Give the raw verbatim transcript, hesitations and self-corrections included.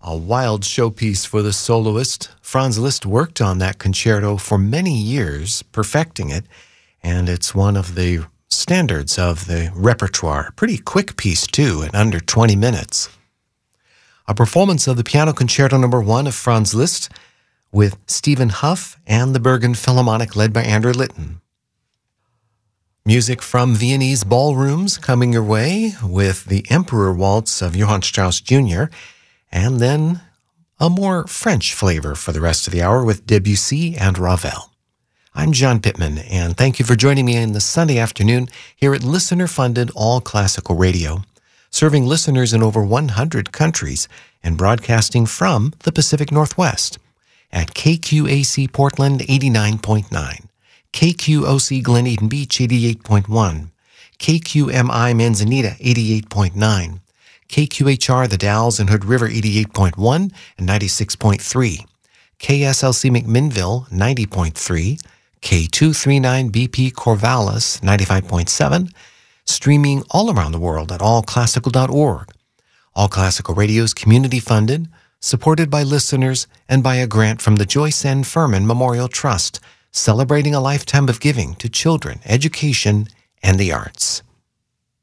A wild showpiece for the soloist. Franz Liszt worked on that concerto for many years, perfecting it, and it's one of the standards of the repertoire. Pretty quick piece, too, in under twenty minutes. A performance of the Piano Concerto Number One of Franz Liszt with Stephen Huff and the Bergen Philharmonic led by Andrew Litton. Music from Viennese ballrooms coming your way with the Emperor Waltz of Johann Strauss Junior, and then a more French flavor for the rest of the hour with Debussy and Ravel. I'm John Pittman, and thank you for joining me in the Sunday afternoon here at listener-funded All Classical Radio, serving listeners in over one hundred countries and broadcasting from the Pacific Northwest at K Q A C Portland eighty-nine point nine, K Q O C Glen Eden Beach eighty-eight point one, K Q M I Manzanita eighty-eight point nine, K Q H R The Dalles and Hood River eighty-eight point one and ninety-six point three, K S L C McMinnville ninety point three, K two thirty-nine B P Corvallis ninety-five point seven, streaming all around the world at all classical dot org. All Classical Radio is community-funded, supported by listeners, and by a grant from the Joyce N. Furman Memorial Trust, celebrating a lifetime of giving to children, education, and the arts.